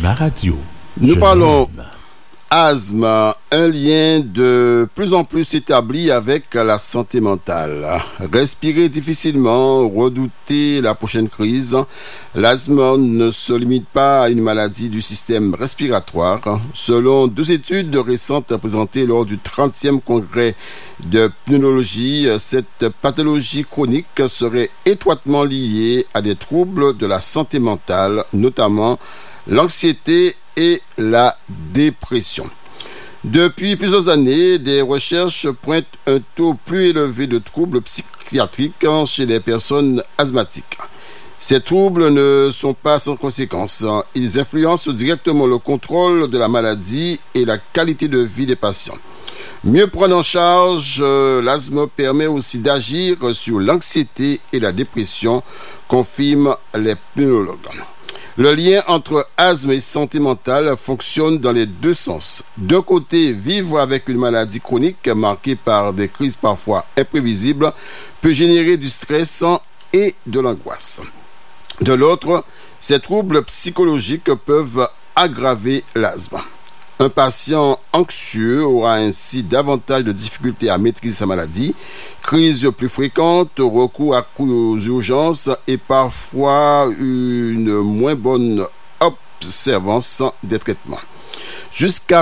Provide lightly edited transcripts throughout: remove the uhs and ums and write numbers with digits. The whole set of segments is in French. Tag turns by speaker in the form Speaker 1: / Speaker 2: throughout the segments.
Speaker 1: la radio.
Speaker 2: Nous parlons asthme, un lien de plus en plus établi avec la santé mentale. Respirer difficilement, redouter la prochaine crise. L'asthme ne se limite pas à une maladie du système respiratoire. Selon 2 études récentes présentées lors du 30e congrès de pneumologie, cette pathologie chronique serait étroitement liée à des troubles de la santé mentale, notamment l'anxiété et la dépression. Depuis plusieurs années, des recherches pointent un taux plus élevé de troubles psychiatriques chez les personnes asthmatiques. Ces troubles ne sont pas sans conséquences. Ils influencent directement le contrôle de la maladie et la qualité de vie des patients. Mieux prendre en charge l'asthme permet aussi d'agir sur l'anxiété et la dépression, confirment les pneumologues. Le lien entre asthme et santé mentale fonctionne dans les 2 sens. D'un côté, vivre avec une maladie chronique marquée par des crises parfois imprévisibles peut générer du stress et de l'angoisse. De l'autre, ces troubles psychologiques peuvent aggraver l'asthme. Un patient anxieux aura ainsi davantage de difficultés à maîtriser sa maladie, crises plus fréquentes, recours accru aux urgences et parfois une moins bonne observance des traitements. Jusqu'à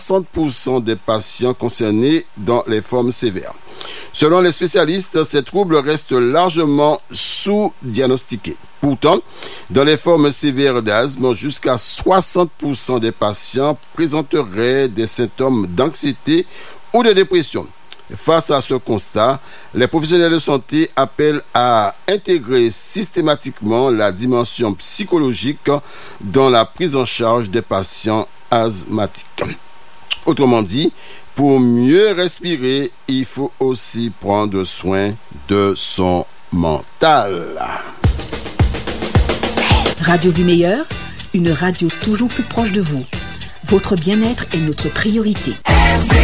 Speaker 2: 60% des patients concernés dans les formes sévères. Selon les spécialistes, ces troubles restent largement sous-diagnostiqués. Pourtant, dans les formes sévères d'asthme, jusqu'à 60% des patients présenteraient des symptômes d'anxiété ou de dépression. Face à ce constat, les professionnels de santé appellent à intégrer systématiquement la dimension psychologique dans la prise en charge des patients asthmatiques. Autrement dit, pour mieux respirer, il faut aussi prendre soin de son mental.
Speaker 3: Radio du Meilleur, une radio toujours plus proche de vous. Votre bien-être est notre priorité.